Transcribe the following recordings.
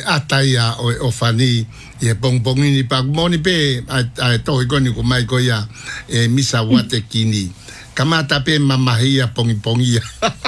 ataia o fani e pongpongi ni pak moni pe a to ikoni ko mai ko ya e misa wate kini kamata pe mamahia pongi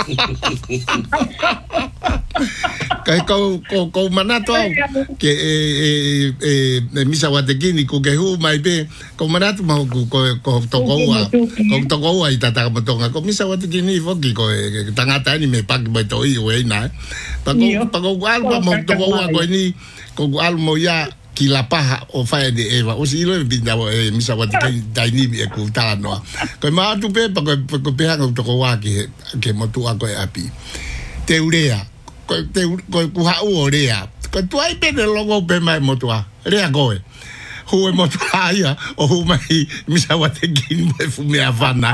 kai ko manato ke misa wate kini ko ke hu mai pe ko manato ma ko tokoa itata motonga ko misa wate kini foki ko tangata ni me pak mai to i we na Pago alma mo tokoa ko ni ko almo ya kila paha o fai de eva o silo binda misa wate daini e kultala no ko ma tu pe ko pe hanga to ko wa ke mo tu ako api teurea ko ku ha o rea ko tu ai pe de logo pe mai mo tu rea ko hu mo tu ya o hu mai misa wate gin mo fu me avana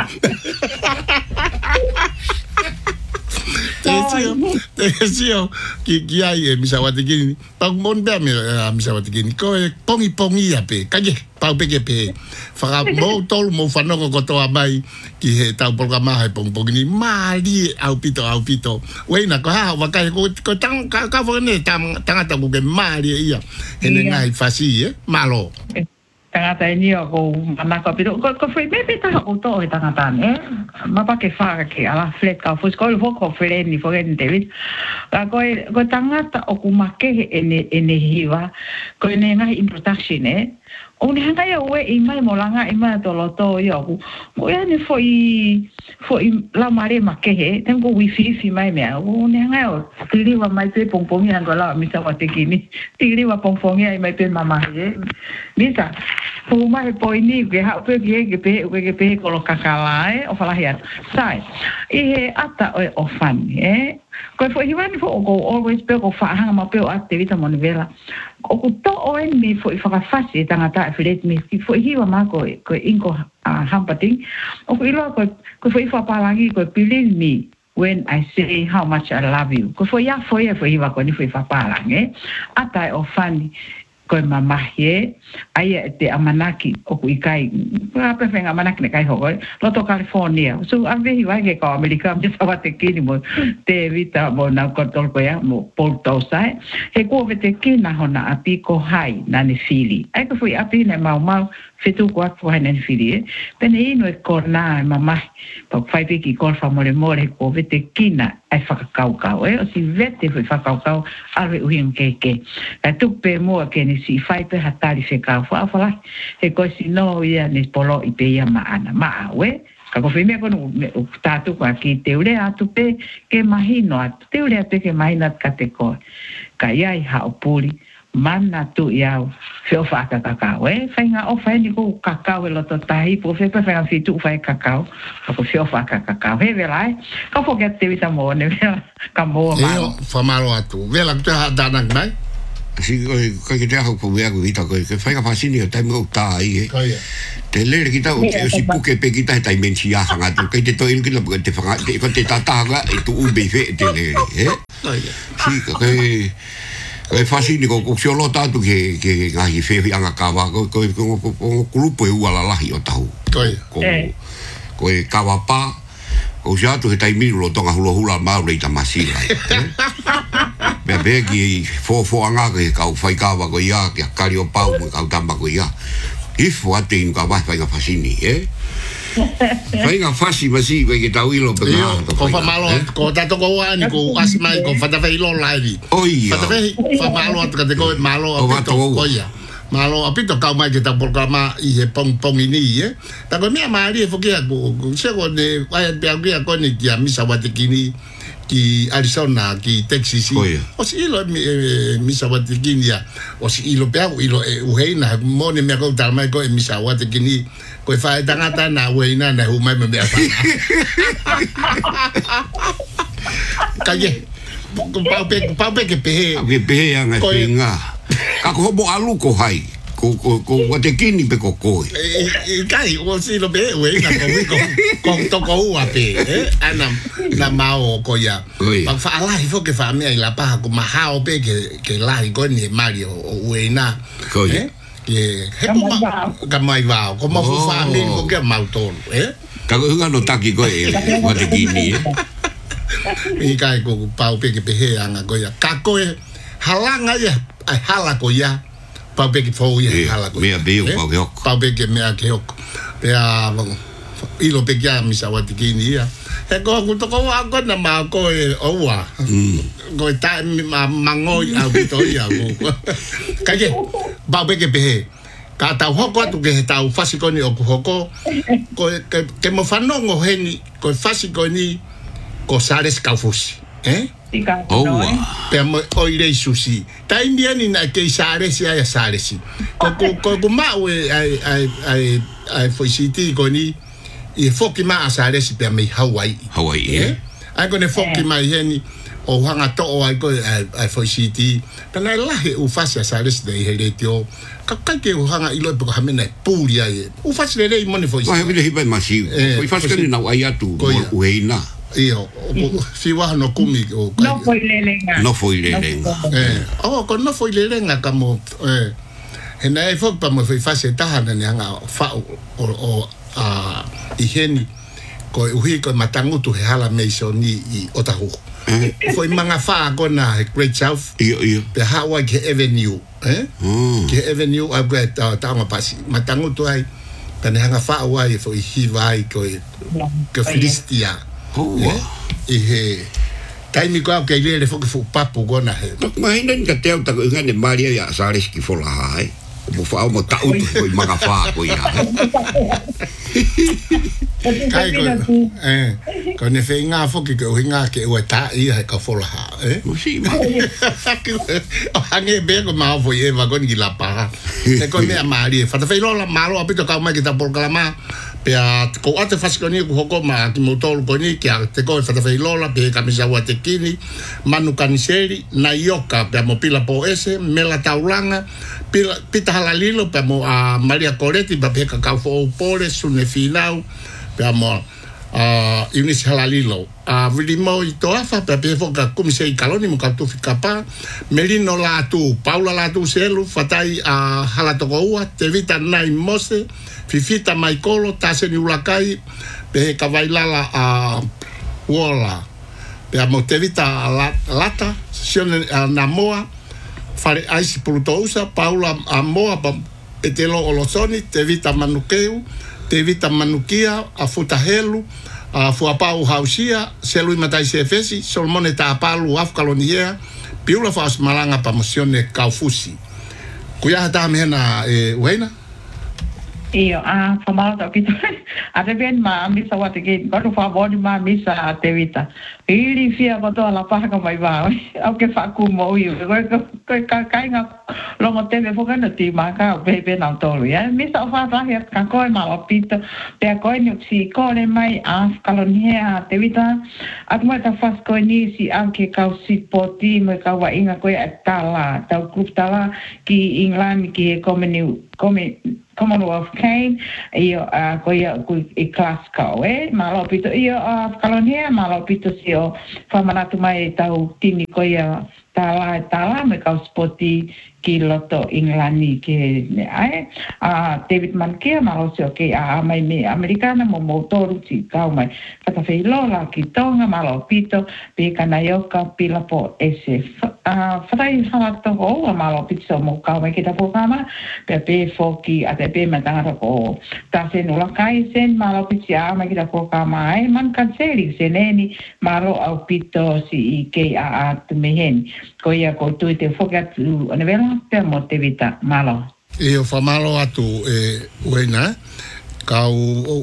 Tesio ki ai misa wate gini pag mon be misa wate gini ko pongi ape kaje pau pe ke pe fa mo tol mo fa no ko to mai ki he tau programa he pong ni mali au pito we na ko ha wa ka ko tang ka fo ne tanga ta bu ke mali ia ene ngai fasi malo tangata ni ko manaka pero ko foi bebe ta o to e tangata ne mapa ke fa ke ala flet ka fo skol fo ko flet ni fo en David ko tangata o kumake ene hiva ko ene nga introduction o ne hanga ya we I mai molanga I mai toloto yo ko ya ni foi la mare make he tengo wifi fi mai me o ne hanga o tili wa mai pe pongpongi hanga la misa wate kini tili wa pongpongi ai mai pe mama he misa po mai po ini ke ha pe ke ko lo kakala o fala hiat sai I he ata o fan ko foi hivan fo go always pe ko fa hanga ma pe o activita monvela o ko to o ni foi fa fasi tangata flet mi foi hiwa ma ko inko hampating o ko ilo ko foi fa palangi ko believe me when I say how much I love you ko foi ya foi hiwa ko ni foi fa palangi ata o fani ko mama he ai te amanaki o ku ikai pa fenga amanaki ne kai ho lo to California so ave hiwa ke ko America me sa te kini mo te vita mo na ko tol ko ya mo porto sai he ko vete kina hona api ko hai na ne fili ai ko foi api ne mau fetu ko ko ne fili pene ino e korna mama pa fai pe ki kor fa more ko vete kina ai fa kau o si vete foi fa kau ave uhin ke tu pe mo ke ni si fai pe hatari fe ka fa e ko si no ia ni polo I pe ia maana ma we ka ko me ko no tatu ko ki teule atu pe ke mahino atu teule pe ke mahina ka te ko ka ia ha opuli mana tu ia fe fa ka we fa nga o fa ni ko kakao lo to tai po fe fa fi tu fa kakao ko fe fa ka he velai ka fo ke te vita mo ne ka mo ma fa malo atu vela ta danak mai si ko ke te ho po vea ko vita ko ke fa ka fasini o tai mo ta ai te le kita o si puke pe kita tai mensi ya hanga tu ke te to in kila te fa te ko te tata ga tu u be fe te le si ko fasini ko siolo tatu ke ngai fe anga kawa ko grupo e uala lahi o tau ko kawa pa o ja tu tai mi lo tonga hula ma le ta masila be be ki fo anga ke ka fai kawa ko ia ke kari o pau mo ka tamba ko ia if what in ka ba fai fasini fai nga fasi masi ke tawilo pe ko fa malo ko tato ko ani ko asmai ko fa fai lo live fa fa malo at ka ko malo ko ia malo apito ka mai ke ta programa I he pong ini ta ko mia mari fo ke ko se ko ne vai pe ko ni ya misa watikini ki Arizona ki Texas o si ilo misa watikini ya o si ilo pe ilo uheina mo ne me ko tal mai ko misa watikini ko fa tangata na weina na hu mai me fa kaje pau pe ke pe anga singa ka ko bo alu ko hai ko wate kini pe ko kai o si lo be weina ko to ko ape ana na mao ko ya pa fa ala fo ke fa me la pa ko mahao pe ke la ko ni Mario weina ko ka mai va ko mo fa mi ko ke mau ton ka ko nga no taki ko wate kini I kai ko pau pe ke pe anga ko ya ka ko halanga ya ai hala ko ia pa be ki fo ia hala ko mea be o ke hoko pa be ke mea ke hoko pe a ilo pe kia misa wa tikini ia e ko to ko wa ko na ma ko e owa ko ta mangoi au to ia ko ka ke ba be ke pe ka tau hoko atu ke tau fasikoni o hoko ko ke mo fanongo heni ko fasikoni ko sales kaufusi owa pe mo oire susi ta indiani na ke sales ya sales ko ma we ai foi siti koni e foki ma sales pe me Hawaii ai ko ne foki ma heni o hanga to o ai ko ai foi siti kana la he u fasi sales de heretio ka ke o hanga ilo pe ko hamena puri ai u fasi le i moni foi wa he hiba masi foi fasi kani na ai atu o heina io si wa no kumi o no foi lelenga ko no foi lelenga kamo e na e fo pa mo foi fasi ta na nga fa o iheni ko uhi ko matangu tu hala meso ni I Otahu foi manga fa ko na Great South pe Hawaii ke Avenue ke Avenue abre ta ma pasi matangu tu ai kana hanga fa wa foi hivai ko ke Filistia he taimi ko ke le fo ke fo papu ko na he ma ina ka te ta ko ngane Maria ya sales ki fo la hai mo fa mo ta ut ko manga fa ko ya kai ko ne fe nga fo ke ko nga ke o ta I ka fo la si o hange be ko ma fo ye va con gi la pa e ko me Maria fa ta fe lo la malo apito ka ma ki ta por kalama pe ko ate fasikoni ko hoko ma ki motol ko ni ki te ko fa fe lola pe ka misa wa te kini manu kaniseri na yoka pe mo pila po ese mela taulanga pita halalilo pe mo Maria Coretti pe ka fo pole sune finau pe mo Eunice halalilo vili mo I toafa pe fo ka kumisei kaloni mo ka tu fikapa Melino la tu Paula la tu selu fatai halatoko ua te vita nai mose fifita maikolo tase ni ulakai pe kavailala wola pe motevita lata sione namoa fare aisi pulutousa Paula amoa petelo olosoni tevita manukeu tevita manukia afutahelu fuapau hausia selui matai sefesi solmone tapalu afkaloniea piula fas malanga pamosione kaufusi kuya ta mena wena io famata pito ate ben ma misa wate ke ko fa bodi ma misa te vita ili fia ko to la pa ka mai va au ke fa ku mo io ko ka nga lo mo te me fo ka no ti ma ka be na to ya misa fa fa ya ka ko ma lo pito te ko ni si ko le mai kalonia te vita at mo ta fas ko ni si anche ka si poti me ka wa inga ko tala ta grup tala ki England ki Commonwealth Kane io ko I Glasgow malo pito io kalonia malo pito sio famanatu mai tau tini ko ia tala me ka spoti ki loto Englani ke ai David Mankia malo sio ke mai me americana mo motoru ti ka mai fata fe lola ki tonga malo pito pe kana yoka pila po ese fata I halato o malo pito mo ka mai kita programa pe foki ate pe matanga ko ta se no la kai sen malo pito mai kita programa ai man canceli seneni malo au pito si ke tu mehen ko ia ko tu te foki atu nevela pe motivita malo io fa malo atu wena kau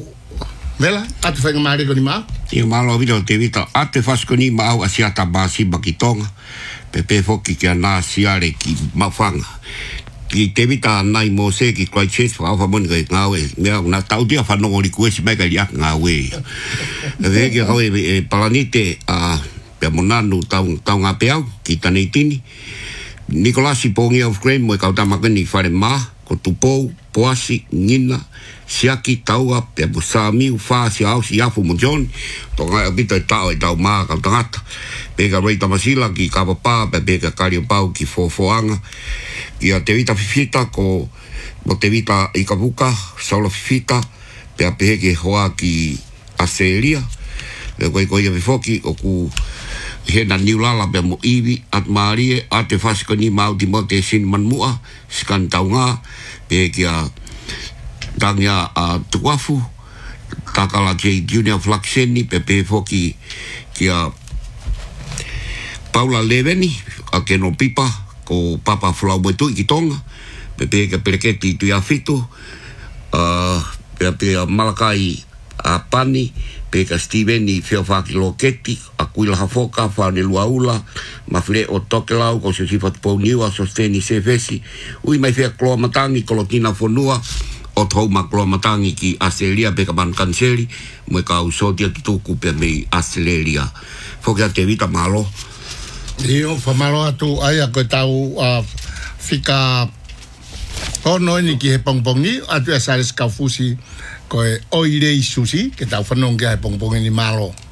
vela atu fa ngari ko ni ma io malo video te vita ate fasko ni ma au asiata basi bakitonga pepe foki ke na siare ki mafanga ki te vita nai mo se ki Christchurch fa fa mon ngawe na tau dia fa no ri kuesi mega lia ngawe ve ke hawe palanite pe monanu tau ngapeau ki tani tini Nicolasi pongi of Graham mo ka tamakani fare ma ko tupo poasi ngina siaki taua pe busami fa si au si afu mo John to nga bita tau ma ka tangata pe ka rei tamasila ki ka papa pe ka kari pau ki foanga ki a te vita fifita ko mo te vita I ka buka solo fifita pe pe ke hoa ki aseria le ko ia foki o ku he na niulala pe mo iwi at marie at te fasiko ni mau di mo te sin man mua skan taunga pe kia tangya a tuafu takala ke junior flaxeni pe foki kia Paula Leveni a ke no pipa ko papa flau betu ki tonga pe ke perketi tu ya fito pe Malakai a pani pe ka Steven ni Feofaki Loketi a kuila hafoka fa ne luaula ma fle o tokelau ko se sifat poniwa sosteni se vesi ui mai fe klo matangi kolokina fonua o tau ma klo matangi ki Australia pe ka ban kanseli mo ka usotia ki tuku pe me Australia foka te vita malo io fa malo atu ai ko tau fika ono ni ki he pongpongi atu asales ka fusi ko oire sushi que tau fanong que pongpong ni malo